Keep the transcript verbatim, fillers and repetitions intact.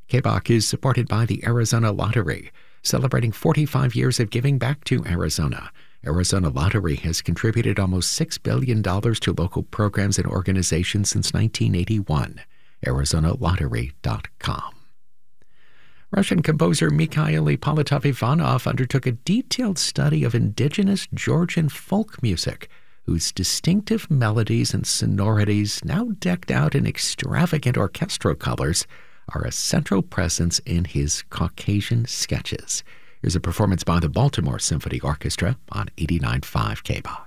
K B O C is supported by the Arizona Lottery, celebrating forty-five years of giving back to Arizona. Arizona Lottery has contributed almost six billion dollars to local programs and organizations since nineteen eighty-one. Arizona Lottery dot com. Russian composer Mikhail Ippolitov-Ivanov undertook a detailed study of indigenous Georgian folk music, whose distinctive melodies and sonorities, now decked out in extravagant orchestral colors, are a central presence in his Caucasian sketches. Here's a performance by the Baltimore Symphony Orchestra on eighty-nine point five K B O C.